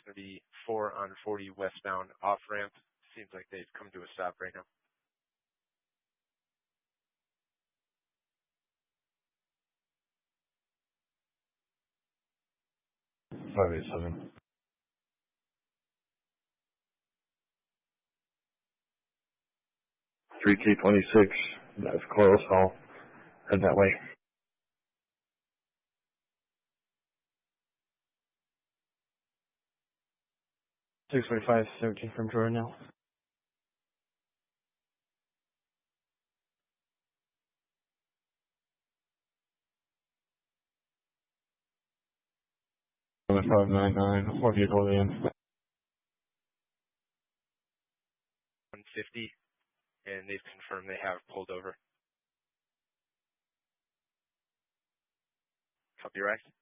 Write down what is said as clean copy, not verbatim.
going to be 4 on 40 westbound off ramp. Seems like they've come to a stop right now. Five 8-7. 3K26. That's close. I'll head that way. 645, 17 from Jordan now. On 599, what vehicle are they in? 150, and they've confirmed they have pulled over. Copy, right?